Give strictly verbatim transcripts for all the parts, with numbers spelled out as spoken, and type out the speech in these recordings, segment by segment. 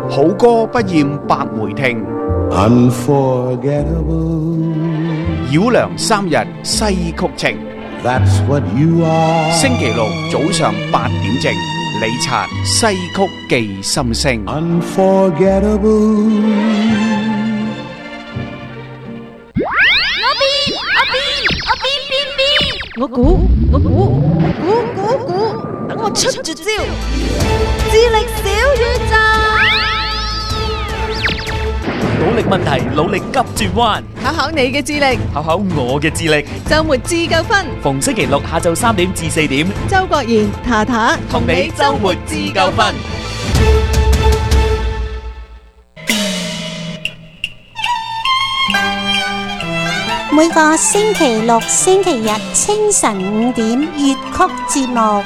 好歌不厭百回聽。 Unforgettable. 繞梁三日西曲情。 That's what you are. 星期六早上八點正，李察西曲記心聲。 Unforgettable. 我估我估我估估估，等我出絕招，智力小宇宙。 努力問題，努力急轉彎， 考考你嘅智力， 考考我嘅智力。 周末自夠分， 逢星期六下晝三點至四點， 周國賢、塔塔同你周末自夠分。 每個星期六、星期日清晨五點粵曲節目，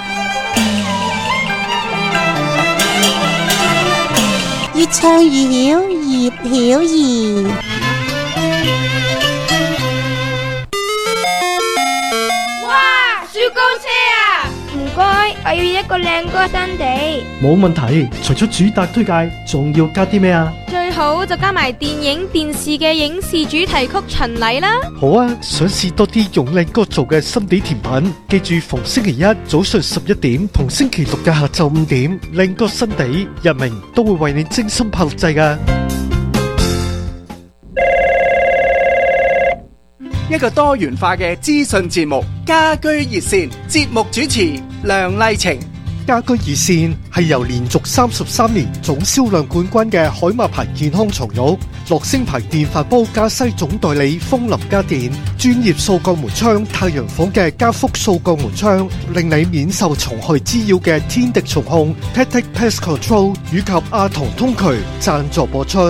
越唱越曉，葉曉儀。 哇！雪糕車啊！唔該，我要一個靚歌新地。 冇問題，除咗主打推介，仲要加啲咩啊？ 最好就加埋電影、電視嘅影視主題曲巡禮啦。 好啊，想試多啲用靚歌做嘅心地甜品，記住逢星期一早上十一點同星期六嘅下晝五點，靚歌新地日明都會為你精心拍錄製㗎。 一個多元化嘅資訊節目，家居熱線，節目主持梁麗晴。 家居熱線係由連續三十三年總銷量冠軍嘅海馬牌健康床褥、樂聲牌電飯煲加西總代理風林家電、專業掃鋼門窗太陽房嘅加福掃鋼門窗，令你免受蟲害滋擾嘅天敵蟲控 Tactic Pest Control 以及阿童通渠贊助播出。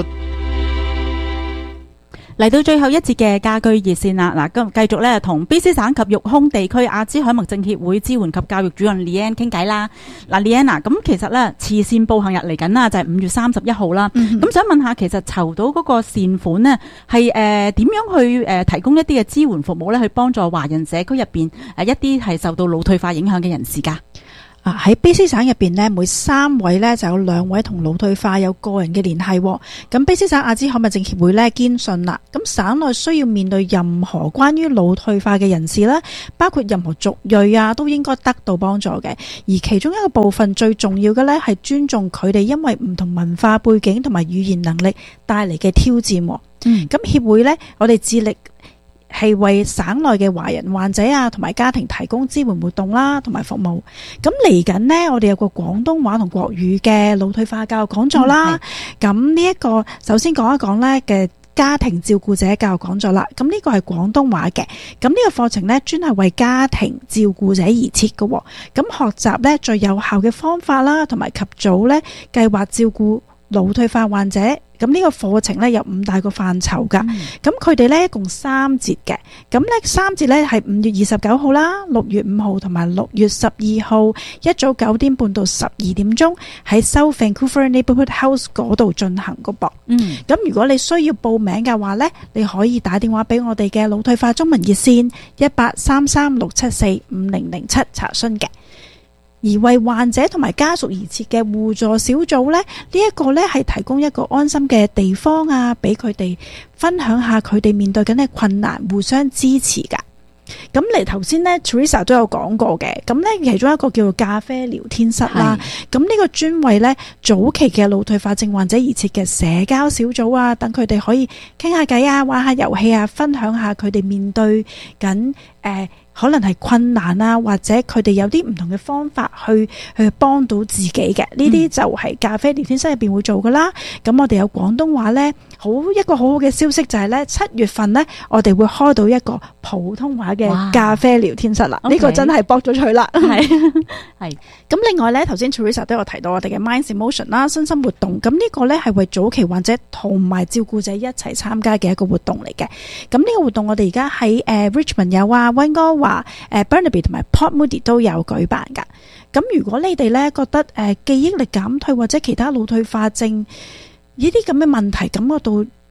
嚟到最後一節嘅家居熱線啦，嗱，今日繼續咧同 B C 省及育空地區阿茲海默症協會支援及教育主任 Leanne 傾偈啦。嗱 Leanne 啊，咁其實咧慈善步行日嚟緊啦，就係五月三十一號啦。咁、嗯、想問下，其實籌到嗰個善款呢，係誒點樣去誒提供一啲嘅支援服務咧，去幫助華人社區入邊誒一啲係受到腦退化影響嘅人士噶？ 啊！喺 B C 省入邊呢，每三位呢就有兩位同腦退化有個人嘅聯繫。咁 B C 省阿茲海默症協會呢堅信啦，咁省內需要面對任何關於腦退化嘅人士啦，包括任何族裔啊，都應該得到幫助嘅。而其中一個部分最重要嘅呢，係尊重佢哋因為唔同文化背景同埋語言能力帶嚟嘅挑戰。嗯，咁協會呢，我哋致力係為省內嘅華人患者啊，同埋家庭提供支援活動啦，同埋服務。咁嚟緊呢，我哋有個廣東話同國語嘅腦退化教育講座啦。咁呢一個首先講一講呢嘅家庭照顧者教育講座啦。咁呢個係廣東話嘅。咁呢個課程呢，專係為家庭照顧者而設嘅。咁學習呢，最有效嘅方法啦，同埋及早呢計劃照顧腦退化患者。咁呢個課程呢，有五大個範疇噶，咁佢哋呢，一共三節嘅，咁呢三節呢，係五月二十九號啦、六月五號同埋六月十二號一早九點半到十二點鐘喺 South Vancouver Neighbourhood House 嗰度進行個噃。嗯，咁如果你需要報名嘅話呢，你可以打電話俾我哋嘅腦退化中文熱線一八三三六七四五零零七查詢嘅。而為患者同埋家屬而設嘅互助小組呢，呢、這、一個呢係提供一個安心嘅地方啊，俾佢哋分享下佢哋面對緊嘅困難，互相支持噶。咁嚟頭先呢 Teresa 都有講過嘅，咁呢其中一個叫做咖啡聊天室啦。咁呢個專為呢早期嘅腦退化症患者而設嘅社交小組啊，等佢哋可以傾下偈啊，玩下遊戲啊，分享下佢哋面對緊誒。呃可能係困難啊，或者佢哋有啲唔同嘅方法去去幫到自己嘅，呢啲就係咖啡聊天室入邊會做噶啦。咁我哋有廣東話呢，好一個好好嘅消息就係呢，七月份呢，我哋會開到一個普通話嘅咖啡聊天室啦。呢、這個真係搏咗佢啦。係係。咁另外呢，頭先 Teresa 都有提到我哋嘅 Minds Emotion 啦，身心活動。咁呢個呢，係為早期患者同埋照顧者一齊參加嘅一個活動嚟嘅。咁呢個活動我哋而家喺誒 Richmond 有啊，溫哥話誒 Burnaby 同埋 Port Moody 都有舉辦噶。咁如果你哋咧覺得誒、呃、記憶力減退或者其他腦退化症呢啲咁嘅問題感覺到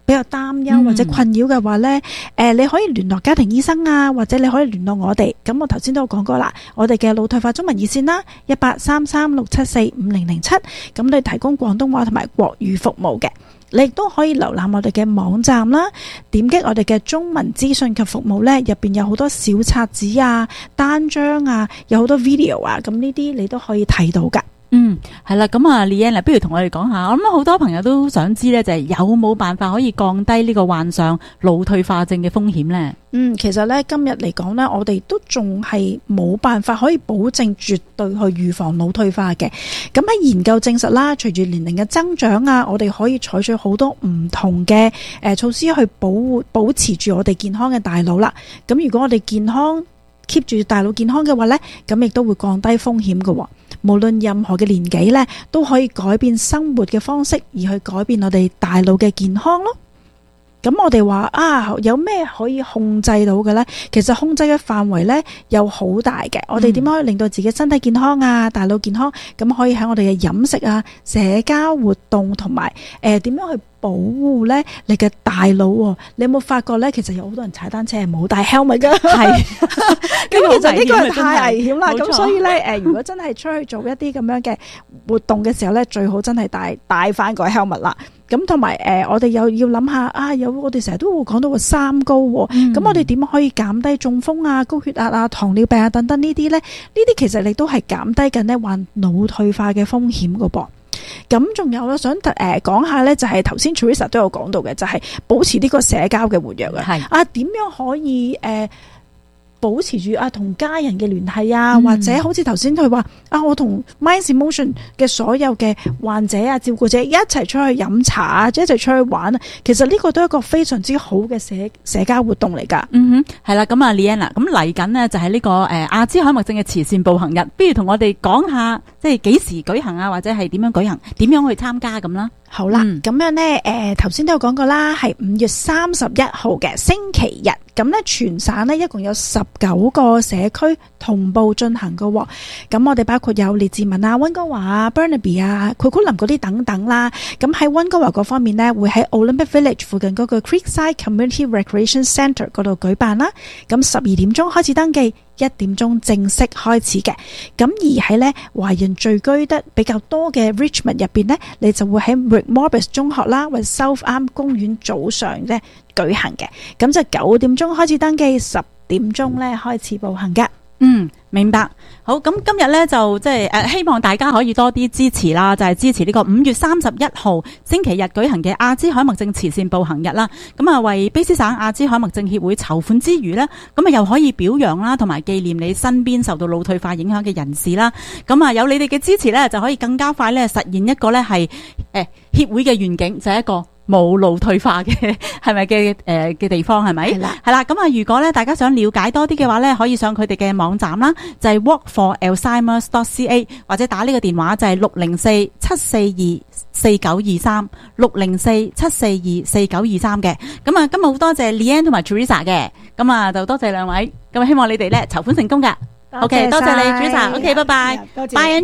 比較擔憂或者困擾嘅話呢，誒、呃，你可以聯絡家庭醫生啊，或者你可以聯絡我哋。咁我頭先都有講過啦，我哋嘅腦退化中文熱線啦，一八三三六七四五零零七，咁你提供廣東話同埋國語服務嘅。你亦都可以瀏覽我哋嘅網站啦，點擊我哋嘅中文資訊及服務呢，入邊有好多小冊子啊、單張啊，有好多 video 啊，咁呢啲你都可以睇到噶。 嗯，係啦，咁啊 Leanne，不如同我哋講下，我諗好多朋友都想知咧，就係有冇辦法可以降低呢個患上腦退化症嘅風險呢？ 嗯，其實咧今日嚟講呢，我哋都仲係冇辦法可以保證絕對去預防腦退化嘅。咁喺研究證實啦，隨住年齡嘅增長啊，我哋可以採取好多唔同嘅誒措施去保護保持住我哋健康嘅大腦啦。咁如果我哋健康 keep 住大腦健康嘅話呢，咁亦都會降低風險嘅。無論任何嘅年紀呢，都可以改變生活嘅方式，而去改變我哋大腦嘅健康咯。咁我哋話啊，有咩可以控制到嘅呢？其實控制嘅範圍呢有好大嘅。我哋點樣可以令到自己身體健康啊、大腦健康？咁可以喺我哋嘅飲食啊、社交活動同埋誒點樣去保護呢你嘅大腦？你有冇發覺呢？其實有好多人踩單車係冇戴 helmet 噶，係咁其實呢個係太危險啦。咁所以呢，誒，如果真係出去做一啲咁樣嘅活動嘅時候呢，最好真係戴戴翻個 helmet 啦。咁同埋誒，我哋又要諗下啊，有我哋成日都會講到個三高，咁、嗯、我哋點可以減低中風啊、高血壓啊、糖尿病啊等等呢啲呢？呢啲其實亦都係減低緊呢患腦退化嘅風險噶噃。咁仲有我想誒講下呢，就係頭先 Teresa 都有講到嘅，就係、是、保持呢個社交嘅活躍啊。係啊，點樣可以誒？呃保持住啊同家人嘅聯繫啊，嗯、或者好似頭先佢話啊，我同 Minds Emotion 嘅所有嘅患者啊、照顧者一齊出去飲茶啊，一齊出去玩啊，其實呢個都係一個非常之好嘅社社交活動嚟噶。嗯哼，係啦，咁啊 Leanne，咁嚟緊呢就係呢個誒阿茲海默症嘅慈善步行日，不如同我哋講下即係幾時舉行啊，或者係點樣舉行，點樣去參加咁啦。好啦，咁、嗯、樣呢，誒頭先都有講過啦，係五月三十一號嘅星期日，咁呢全省呢一共有十九個社區同步進行嘅，咁我哋包括有列治文啊、溫哥華啊、Burnaby 啊、庫庫林嗰啲等等啦。咁喺溫哥華嗰方面呢，會喺 Olympic Village 附近嗰個 Creekside Community Recreation Centre 嗰度舉辦啦。咁十二點鐘開始登記，一點鐘正式開始嘅。咁而喺呢華人聚居得比較多嘅 Richmond 入邊呢，你就會喺 Rick Morris 中學啦，或者 South Arm 公園早上咧舉行嘅。咁就九點鐘開始登記，十點鐘咧開始步行噶。嗯，明白。好，咁今日咧就即係誒，希望大家可以多啲支持啦，就係、是、支持呢個五月三十一號星期日舉行嘅阿茲海默症慈善步行日啦。咁啊，為卑詩省阿茲海默症協會籌款之餘呢，咁啊又可以表揚啦，同埋紀念你身邊受到腦退化影響嘅人士啦。咁啊，有你哋嘅支持咧，就可以更加快咧實現一個咧係誒協會嘅願景，就係、是、一個冇腦退化嘅係咪嘅誒嘅地方係咪？係啦，係啦。咁啊，如果咧大家想了解多啲嘅話咧，可以上佢哋嘅網站啦，就係 walk for alzheimer's dot c a， 或者打呢個電話就係六零四七四二四九二三六零四七四二四九二三嘅。咁啊，今日好多謝 Leanne 同埋 Teresa 嘅，咁啊就多謝兩位，咁啊希望你哋咧籌款成功噶。OK， 多謝你 Teresa。OK， 拜拜。Bye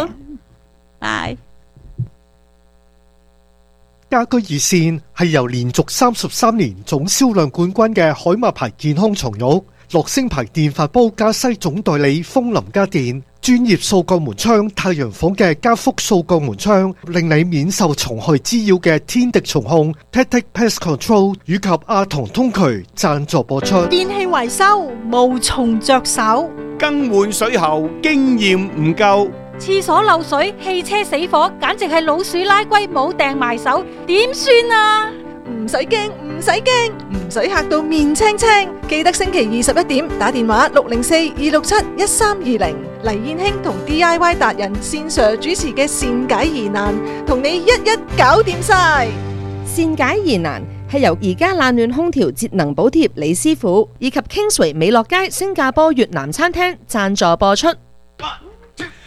Andrew。Bye。 家居熱線係由連續三十三年總銷量冠軍嘅海馬牌健康床褥、樂聲牌電飯煲加西總代理風林家電、專業掃鋼門窗太陽房嘅加福掃鋼門窗，令你免受蟲害滋擾嘅天敵蟲控 Tactic Pest Control 以及阿童通渠贊助播出。 電器維修無從着手， 更換水喉經驗唔夠， 廁所漏水、汽車死火，簡直係老鼠拉龜冇掟埋手，點算啊？ 唔使驚，唔使驚，唔使嚇到面青青。記得星期二十一點打電話六零四二六七一三二零，黎燕卿同 D I Y 達人線上主持嘅善解疑難，同你一一搞掂晒。 善解疑難係由而家冷暖空調節能補貼李師傅以及 Kingsway 美樂街新加坡越南餐廳贊助播出。